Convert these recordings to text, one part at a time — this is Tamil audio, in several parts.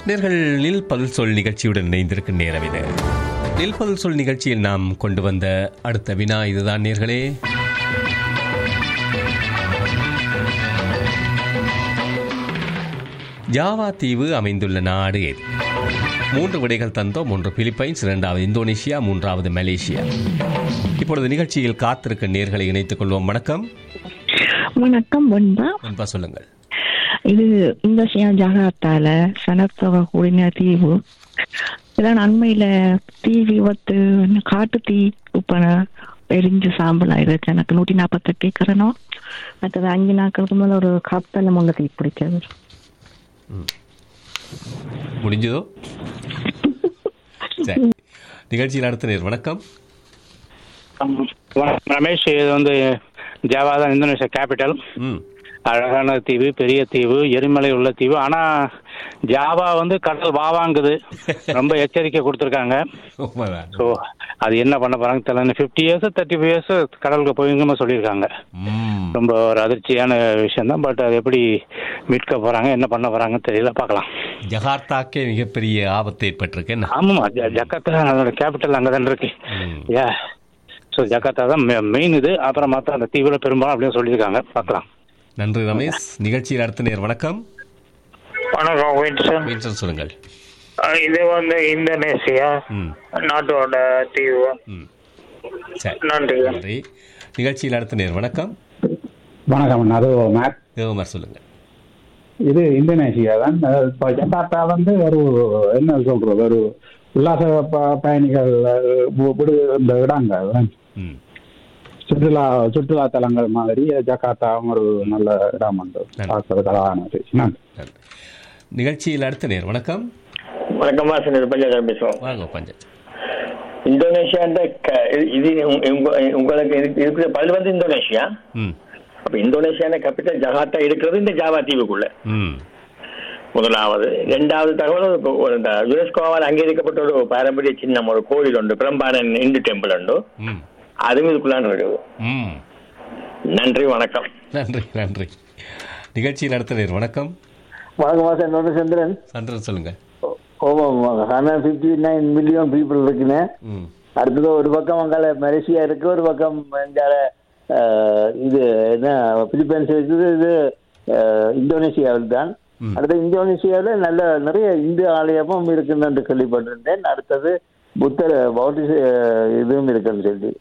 நேர்கள் நில் பதில் சொல் நிகழ்ச்சியுடன் இணைந்திருக்கும் நேரம் இது. நில் பதில் சொல் நிகழ்ச்சியில் நாம் கொண்டு வந்த அடுத்த வினா இதுதான் நேர்களே. ஜாவா தீவு அமைந்துள்ள நாடு எது? 3 விடைகள் தந்தோம். 1 பிலிப்பைன்ஸ், 2வது இந்தோனேஷியா, 3வது மலேசியா. இப்பொழுது நிகழ்ச்சியில் காத்திருக்க நேர்களை இணைத்துக் கொள்வோம். வணக்கம். வணக்கம் வெண்பா. வெண்பா சொல்லுங்கள். இது இந்தோனேஷியா ஜகார்த்தால சனத்தொகை கூடின தீவு. இதான் அண்மையில தீ விபத்து, காட்டு தீ உப்பன எரிஞ்சு சாம்பல் ஆயிடுச்சு. எனக்கு 148 ஏக்கரனோ மற்றது 5 நாட்களுக்கு மேல ஒரு கப்பல முன்ன தீ பிடிச்சது. முடிஞ்சதோ? சரி, நிகழ்ச்சியில் அடுத்த நேர். வணக்கம். ரமேஷ், இது ஜாவா தான் இந்தோனேஷியா கேபிட்டல். அழகான தீவு, பெரிய தீவு, எரிமலை உள்ள தீவு. ஆனா ஜாவா கடல் வாவாங்குது, ரொம்ப எச்சரிக்கை கொடுத்துருக்காங்க. ஸோ அது என்ன பண்ண போறாங்க தெரியல. 50 years 35 years கடலுக்கு போயுங்கமா சொல்லியிருக்காங்க. ரொம்ப ஒரு அதிர்ச்சியான விஷயம் தான். பட் அது எப்படி மீட்க போறாங்க, என்ன பண்ண போறாங்க தெரியல, பார்க்கலாம். ஜகார்த்தாக்கே மிகப்பெரிய ஆபத்து ஏற்பட்டிருக்கு. ஆமாம், ஜகார்த்தா அதோட கேபிட்டல் அங்கதான் இருக்கு. ஸோ ஜகார்த்தா தான் மெயின் இது. அப்புறம் மற்ற அந்த தீவுல பெரும்பாலும் அப்படின்னு சொல்லியிருக்காங்க, பார்க்கலாம். நன்றி ரமேஷ். நிகழ்ச்சியில் அடுத்த நேர். வணக்கம். வணக்கம் வின்சன். வின்சன் சொல்லுங்கள். இது இந்தோனேஷியா நாட்டோட தீவு. நன்றி. நன்றி. நிகழ்ச்சியில் அடுத்த நேர். வணக்கம். வணக்கம். தேவமார் சொல்லுங்கள். இது இந்தோனேஷியா தான். இப்போ ஜகார்த்தா ஒரு என்ன சொல்றது, ஒரு உல்லாச பயணிகள் இந்த இடங்கள், சுற்றுலா தலங்கள் மாதிரி ஜகார்த்தா ஒரு நல்ல இடம் உண்டு. நிகழ்ச்சியில் அடுத்த நேர். வணக்கம். வணக்கம். பஞ்சாஜ் பேசுவோம். வாங்க பஞ்சாஜ். இந்தோனேஷியா இது உங்களுக்கு இருக்கிற பல் இந்தோனேஷியா. அப்ப இந்தோனேஷியா கேபிட்டல் ஜகார்த்தா இருக்கிறது இந்த ஜாவா தீவுக்குள்ள. முதலாவது. 2வது தகவல், இந்த யுனெஸ்கோவால் அங்கீகரிக்கப்பட்ட ஒரு பாரம்பரிய சின்னம், ஒரு கோயில் உண்டு, பிரம்பானன் இந்து டெம்பிள் உண்டு. அதுவும் இதுக்குள்ளான இருக்குது. நன்றி, வணக்கம். நன்றி. நன்றி. நிகழ்ச்சியில் அடுத்த நேர். வணக்கம். வணக்கம். சந்திரன். சந்திரன் சொல்லுங்க. 159 மில்லியன் பீப்புள் இருக்குன்னு. அடுத்தது ஒரு பக்கம் அங்கால மலேசியா இருக்கு, ஒரு பக்கம் எங்கால இது என்ன பிலிப்பைன்ஸ் இருக்குது. இது இந்தோனேஷியாவில் தான். அடுத்த இந்தோனேஷியாவில் நிறைய இந்து ஆலயமும் இருக்குன்னு கேள்விப்பட்டிருந்தேன். அடுத்தது புத்தர் பௌத்திச இதுவும் இருக்குன்னு சொல்லி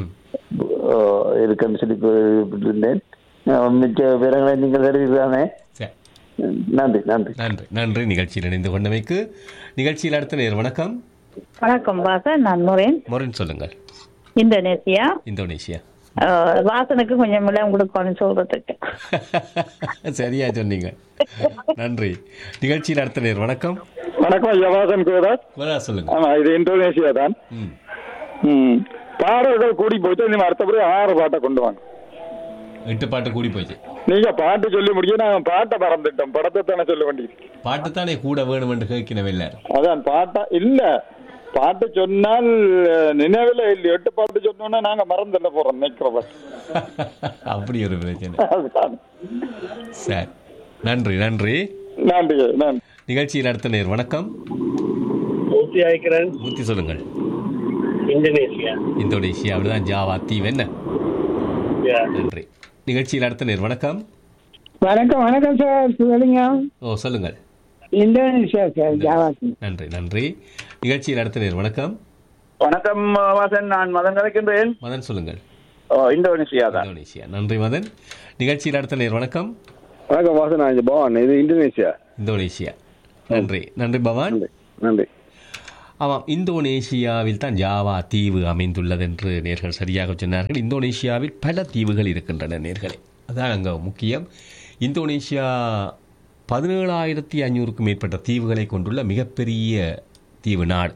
கேள்விப்பட்டிருந்தேன். மிச்ச விவரங்களை நீங்கள் தெரிவித்தானே. நன்றி. நன்றி. நன்றி. நன்றி. நிகழ்ச்சியில் இணைந்து கொண்டமைக்கு. நிகழ்ச்சியில் அடுத்த நேர். வணக்கம். வணக்கம் வாசன். நான் மொரேன் சொல்லுங்கள். இந்தோனேஷியா வாசனுக்கு கொஞ்சம் இடம் கொடுக்கணும் சொல்றதுக்கு. சரியா சொன்னீங்க. நன்றி. நிகழ்ச்சியில் அடுத்த நேர். வணக்கம். வணக்கம். யவாசன் கோதாஸ் சொல்லுங்க. ஆமா, இது இந்தோனேஷியா தான். பாடல்கள் கூடி போயிட்டு நீங்க அடுத்தபடி 6 பாட்டை கொண்டு வாங்க. 8 பாட்டு கூடி போச்சு. நீங்க பாட்டு சொல்லி முடிய நான் பாட்டை மறந்துட்டோம். படத்தை தானே சொல்ல வேண்டியது. பாட்டு தானே கூட வேணும் என்று கேட்கவே. அதான் பாட்டா இல்ல, பாட்டு சொன்னால் நினைவில் இல்லை. 8 பாட்டு சொன்னோன்னா நாங்க மறந்துட போறோம் நினைக்கிறோம். அப்படி ஒரு பிரச்சனை. சரி, நன்றி. நன்றி. நன்றி. நிகழ்ச்சியில் அடுத்த நேர். வணக்கம். மூர்த்தி சொல்லுங்கள். இந்தோனேஷியா அப்படிதான் ஜாவா தீவு. என்ன? நன்றி. நிகழ்ச்சியில் அடுத்த நேர். வணக்கம். வணக்கம் சார். சொல்லுங்கள். இந்தோனேஷியா சார், ஜாவா தீவு. நன்றி. நன்றி. நிகழ்ச்சியில் அடுத்த நேர். வணக்கம். வணக்கம் வாசன். நான் மதன் கலைக்கின்றேன். மதன் சொல்லுங்கள். இந்தோனேஷியா தான். இந்தோனேஷியா. நன்றி மதன். நிகழ்ச்சியில் அடுத்த நேர். வணக்கம். வணக்கம் வாசன். பவான். இது இந்தோனேஷியா. நன்றி. நன்றி பவான். நன்றி. ஆமாம், இந்தோனேஷியாவில் தான் ஜாவா தீவு அமைந்துள்ளது என்று நேர்கள் சரியாக சொன்னார்கள். இந்தோனேஷியாவில் பல தீவுகள் இருக்கின்றன நேர்களே, அதான் அங்கே முக்கியம். இந்தோனேஷியா 17,500க்கும் மேற்பட்ட தீவுகளை கொண்டுள்ள மிகப்பெரிய தீவு நாடு.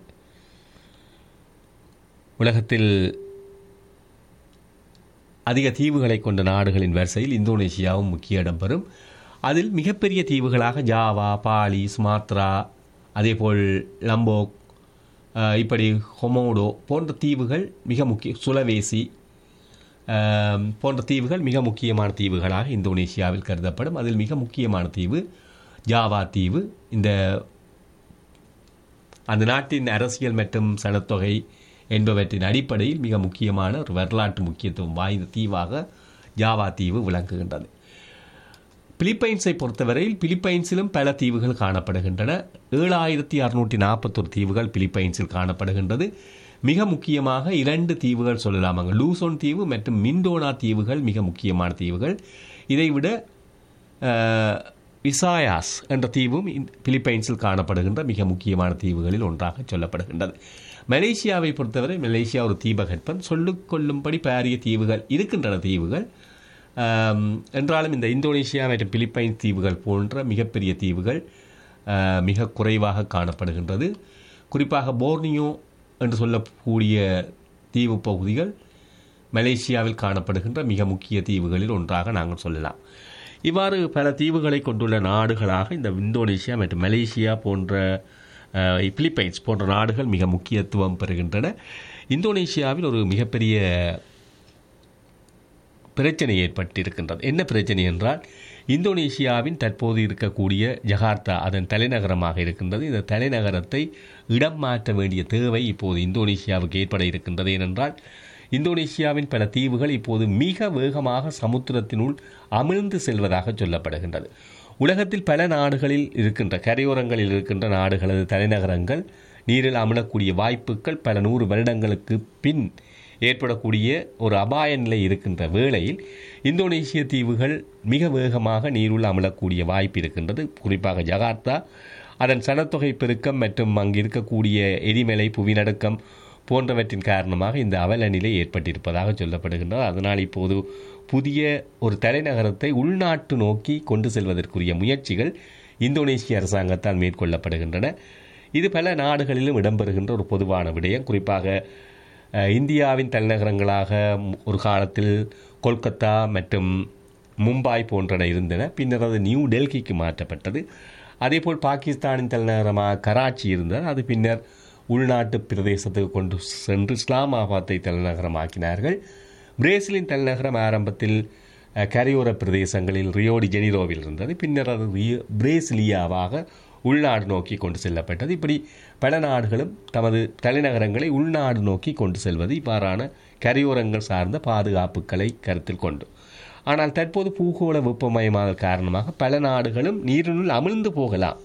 உலகத்தில் அதிக தீவுகளை கொண்ட நாடுகளின் வரிசையில் இந்தோனேஷியாவும் முக்கிய இடம் பெறும். அதில் மிகப்பெரிய தீவுகளாக ஜாவா, பாலி, சுமாத்ரா, அதேபோல் லம்போக், இப்படி கொமோடோ போன்ற தீவுகள் மிக முக்கிய, சுலவேசி போன்ற தீவுகள் மிக முக்கியமான தீவுகளாக இந்தோனேஷியாவில் கருதப்படும். அதில் மிக முக்கியமான தீவு ஜாவா தீவு. இந்த அந்த நாட்டின் அரசியல் மற்றும் சனத்தொகை என்பவற்றின் அடிப்படையில் மிக முக்கியமான ஒரு வரலாற்று முக்கியத்துவம் வாய்ந்த தீவாக ஜாவா தீவு விளங்குகின்றது. பிலிப்பைன்ஸை பொறுத்தவரையில் பிலிப்பைன்ஸிலும் பல தீவுகள் காணப்படுகின்றன. 7641 தீவுகள் பிலிப்பைன்ஸில் காணப்படுகின்றது. மிக முக்கியமாக 2 தீவுகள் சொல்லலாம். அங்கே லூசோன் தீவு மற்றும் மிண்டோனா தீவுகள் மிக முக்கியமான தீவுகள். இதைவிட விசாயாஸ் என்ற தீவும் பிலிப்பைன்ஸில் காணப்படுகின்ற மிக முக்கியமான தீவுகளில் ஒன்றாக சொல்லப்படுகின்றது. மலேசியாவை பொறுத்தவரை மலேசியா ஒரு தீபகற்பம். சொல்லிக்கொள்ளும்படி பாரிய தீவுகள் இருக்கின்றன தீவுகள் என்றாலும் இந்த இந்தோனேஷியா மற்றும் பிலிப்பைன்ஸ் தீவுகள் போன்ற மிகப்பெரிய தீவுகள் மிக குறைவாக காணப்படுகின்றது. குறிப்பாக போர்னியோ என்று சொல்லக்கூடிய தீவு பகுதிகள் மலேசியாவில் காணப்படுகின்ற மிக முக்கிய தீவுகளில் ஒன்றாக நாங்கள் சொல்லலாம். இவ்வாறு பல தீவுகளை கொண்டுள்ள நாடுகளாக இந்த இந்தோனேஷியா மற்றும் மலேசியா போன்ற பிலிப்பைன்ஸ் போன்ற நாடுகள் மிக முக்கியத்துவம் பெறுகின்றன. இந்தோனேஷியாவில் ஒரு மிகப்பெரிய பிரச்சனை ஏற்பட்டிருக்கின்றது. என்ன பிரச்சனை என்றால், இந்தோனேஷியாவின் தற்போது இருக்கக்கூடிய ஜகார்த்தா அதன் தலைநகரமாக இருக்கின்றது. இந்த தலைநகரத்தை இடம் மாற்ற வேண்டிய தேவை இப்போது இந்தோனேஷியாவுக்கு ஏற்பட இருக்கின்றது. ஏனென்றால் இந்தோனேஷியாவின் பல தீவுகள் இப்போது மிக வேகமாக சமுத்திரத்தினுள் அமிழ்ந்து செல்வதாக சொல்லப்படுகின்றது. உலகத்தில் பல நாடுகளில் இருக்கின்ற கரையோரங்களில் இருக்கின்ற நாடுகளது தலைநகரங்கள் நீரில் அமிழக்கூடிய வாய்ப்புகள் பல 100 வருடங்களுக்கு பின் ஏற்படக்கூடிய ஒரு அபாய நிலை இருக்கின்ற வேளையில் இந்தோனேஷிய தீவுகள் மிக வேகமாக நீருள் அமிழக்கூடிய வாய்ப்பு இருக்கின்றது. குறிப்பாக ஜகார்த்தா அதன் சனத்தொகை பெருக்கம் மற்றும் அங்கு இருக்கக்கூடிய எரிமலை புவிநடுக்கம் போன்றவற்றின் காரணமாக இந்த அவல நிலை ஏற்பட்டிருப்பதாக சொல்லப்படுகின்றது. அதனால் இப்போது புதிய ஒரு தலைநகரத்தை உள்நாட்டு நோக்கி கொண்டு செல்வதற்குரிய முயற்சிகள் இந்தோனேஷிய அரசாங்கத்தால் மேற்கொள்ளப்படுகின்றன. இது பல நாடுகளிலும் இடம்பெறுகின்ற ஒரு பொதுவான விடயம். குறிப்பாக இந்தியாவின் தலைநகரங்களாக ஒரு காலத்தில் கொல்கத்தா மற்றும் மும்பாய் போன்றன இருந்தன. பின்னர் அது நியூ டெல்லிக்கு மாற்றப்பட்டது. அதேபோல் பாகிஸ்தானின் தலைநகரமாக கராச்சி இருந்தது. அது பின்னர் உள்நாட்டு பிரதேசத்துக்கு கொண்டு சென்று இஸ்லாமாபாத்தை தலைநகரமாக்கினார்கள். பிரேசிலின் தலைநகரம் ஆரம்பத்தில் கரையோர பிரதேசங்களில் ரியோடி ஜெனிரோவில் இருந்தது. பின்னர் அது பிரேசிலியாவாக உள்நாடு நோக்கி கொண்டு செல்லப்பட்டது. இப்படி பல நாடுகளும் தமது தலைநகரங்களை உள்நாடு நோக்கி கொண்டு செல்வது இவ்வாறான கரையோரங்கள் சார்ந்த பாதுகாப்புகளை கருத்தில் கொண்டு. ஆனால் தற்போது பூகோள வெப்பமயமாதல் காரணமாக பல நாடுகளும் நீரினுள் அமிழ்ந்து போகலாம்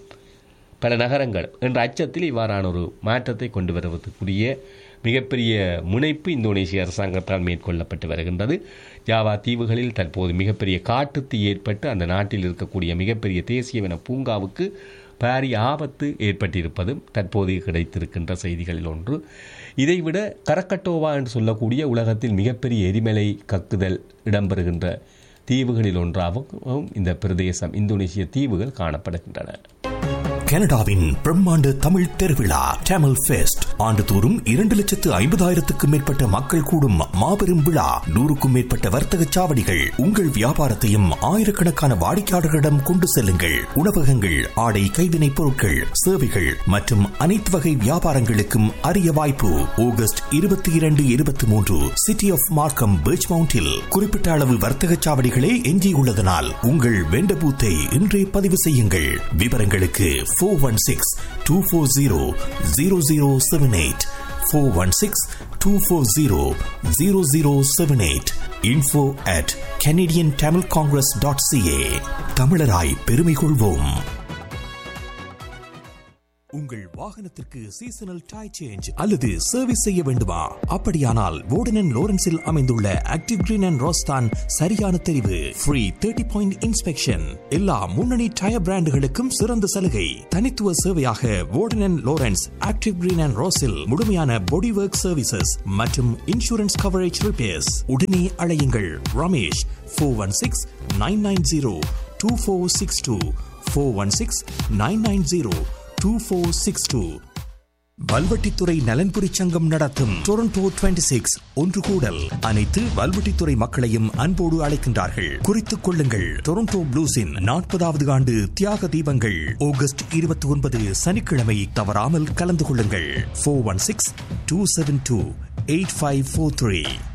பல நகரங்கள் என்ற அச்சத்தில் இவ்வாறான ஒரு மாற்றத்தை கொண்டு வருவதற்குரிய மிகப்பெரிய முனைப்பு இந்தோனேஷிய அரசாங்கத்தால் மேற்கொள்ளப்பட்டு வருகின்றது. ஜாவா தீவுகளில் தற்போது மிகப்பெரிய காட்டுத்தீ ஏற்பட்டு அந்த நாட்டில் இருக்கக்கூடிய மிகப்பெரிய தேசிய பூங்காவுக்கு பாரிய ஆபத்து ஏற்பட்டிருப்பதும் தற்போது கிடைத்திருக்கின்ற செய்திகளில் ஒன்று. இதைவிட கரக்கட்டோவா என்று சொல்லக்கூடிய உலகத்தில் மிகப்பெரிய எரிமலை கக்குதல் இடம்பெறுகின்ற தீவுகளில் ஒன்றாகவும் இந்த பிரதேசம் இந்தோனேஷிய தீவுகள் காணப்படுகின்றன. கனடாவின் பிரம்மாண்ட தமிழ் திருவிழா டேமல் ஃபெஸ்ட் ஆண்டுதோறும் 2,50,000க்கும் மேற்பட்ட மக்கள் கூடும் மாபெரும் விழா. 100க்கும் மேற்பட்ட வர்த்தக சாவடிகள். உங்கள் வியாபாரத்தையும் ஆயிரக்கணக்கான வாடிக்கையாளர்களிடம் கொண்டு செல்லுங்கள். உணவகங்கள், ஆடை கைவினைப் பொருட்கள், சேவைகள் மற்றும் அனைத்து வகை வியாபாரங்களுக்கும் அரிய வாய்ப்பு. ஆகஸ்ட் 22, 23 சிட்டி ஆஃப் மார்க்கம் பீச் மவுண்டில் குறிப்பிட்ட அளவு வர்த்தக சாவடிகளே எஞ்சியுள்ளதனால் உங்கள் வெண்ட பூத்தை இன்றே பதிவு செய்யுங்கள். விவரங்களுக்கு 416-240-0078 416-240-0078 info@canadiantamilcongress.ca. தமிழராய் பெருமை கொள்வோம். உங்கள் வாகனத்திற்கு சீசனல் டை சேஞ்ச் அல்லது சர்வீஸ் செய்ய வேண்டுமா? அப்படியானால் வோர்டன் அண்ட் லோரன்ஸில் அமைந்துள்ள ஆக்டிவ் கிரீன் அண்ட் ரோஸ் தான் சரியான தெரிவு. Free 30-point inspection. எல்லா முன்னணி டயர் பிராண்டுகளுக்கும் சிறந்த சலுகை. தனித்துவ சேவையாக வோர்டன் and Lawrence active green and ரோஸில் முழுமையான பாடி ஒர்க் சர்வீசஸ் மற்றும் இன்சூரன்ஸ் கவரேஜ் ரிப்பேர்ஸ். உடனே அழையுங்கள் ரமேஷ் 416-990-2462 416-990-2462. வல்வெட்டித்துறை நலன்புரி சங்கம் நடத்தும் டொரண்டோ 26 ஒன்று கூடல். அனைத்து வல்வெட்டித்துறை மக்களையும் அன்போடு அழைக்கின்றார்கள். குறித்துக் கொள்ளுங்கள். டொரண்டோ ப்ளூஸின் 40வது ஆண்டு தியாக தீபங்கள் ஆகஸ்ட் 29 சனிக்கிழமை. தவறாமல் கலந்து கொள்ளுங்கள். 416-272-8543